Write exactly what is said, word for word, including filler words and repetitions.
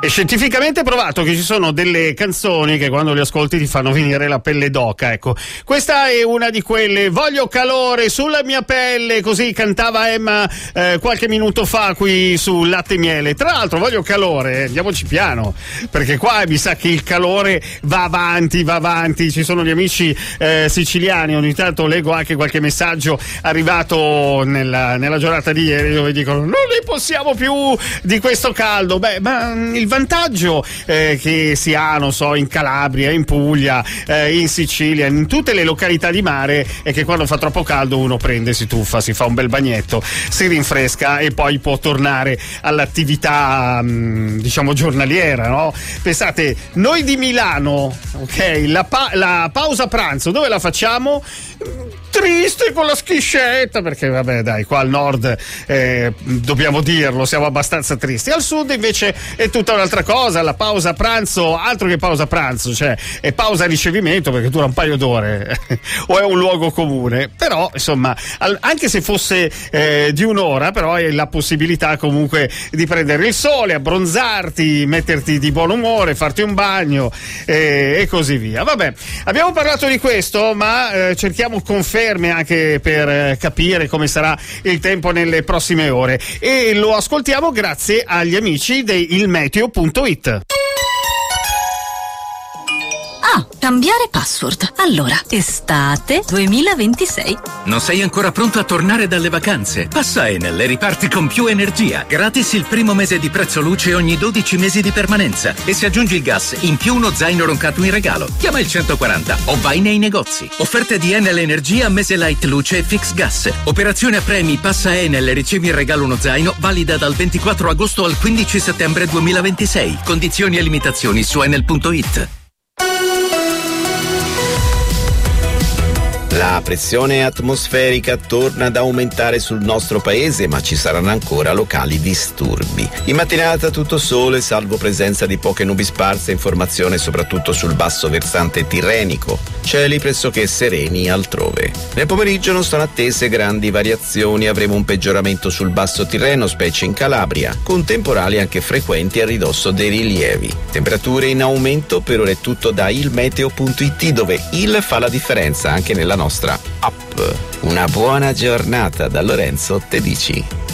scientificamente provato che ci sono delle canzoni che quando le ascolti ti fanno venire la pelle d'oca, ecco. Questa è una di quelle. Voglio calore sulla mia pelle, così cantava Emma eh, qualche minuto fa qui su Latte e Miele. Tra l'altro voglio calore, andiamoci piano, perché qua mi sa che il calore va avanti, va avanti. Ci sono gli amici eh, siciliani, ogni tanto leggo anche qualche messaggio arrivato nella, nella giornata di ieri dove dicono non ne possiamo più di questo caldo. Beh, ma il vantaggio eh, che si ha, non so, in Calabria, in Puglia, eh, in Sicilia, in tutte le località di mare è che quando fa troppo caldo uno prende, si tuffa, si fa un bel bagnetto, si rinfresca e poi può tornare all'attività mh, diciamo giornaliera, no? Pensate, noi di Milano, ok, la, pa- la pausa pranzo dove la facciamo? Triste, con la schiscetta, perché vabbè dai, qua al nord eh, dobbiamo dirlo, siamo abbastanza tristi. Al sud invece è tutta un'altra cosa, la pausa pranzo, altro che pausa pranzo, cioè è pausa ricevimento perché dura un paio d'ore o è un luogo comune, però insomma al, anche se fosse eh, di un'ora, però hai la possibilità comunque di prendere il sole, abbronzarti, metterti di buon umore, farti un bagno eh, e così via. Vabbè, abbiamo parlato di questo, ma eh, cerchiamo conferme anche per eh, capire come sarà il tempo nelle prossime ore, e lo ascoltiamo grazie agli amici di il meteo punto it. Ah, cambiare password. Allora, estate duemilaventisei. Non sei ancora pronto a tornare dalle vacanze? Passa Enel e riparti con più energia. Gratis il primo mese di prezzo luce ogni dodici mesi di permanenza. E se aggiungi il gas, in più uno zaino roncato in regalo. Chiama il centoquaranta o vai nei negozi. Offerte di Enel Energia, mese light luce e fix gas. Operazione a premi, passa Enel e ricevi in regalo uno zaino, valida dal ventiquattro agosto al quindici settembre duemilaventisei. Condizioni e limitazioni su enel punto it. La pressione atmosferica torna ad aumentare sul nostro paese, ma ci saranno ancora locali disturbi. In mattinata tutto sole, salvo presenza di poche nubi sparse, informazione soprattutto sul basso versante tirrenico. Cieli pressoché sereni altrove. Nel pomeriggio non sono attese grandi variazioni, avremo un peggioramento sul basso Tirreno, specie in Calabria, con temporali anche frequenti a ridosso dei rilievi. Temperature in aumento, per ora è tutto da il meteo punto it, dove il fa la differenza anche nella nostra app. Una buona giornata da Lorenzo Tedici.